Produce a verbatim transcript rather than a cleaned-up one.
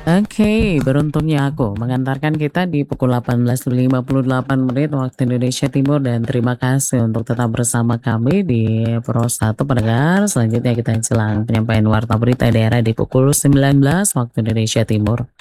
Oke, beruntungnya aku mengantarkan kita di pukul delapan belas lima puluh delapan menit waktu Indonesia Timur dan terima kasih untuk tetap bersama kami di Pro satu pendengar. Selanjutnya kita jelang penyampaian warta berita daerah di pukul sembilan belas waktu Indonesia Timur.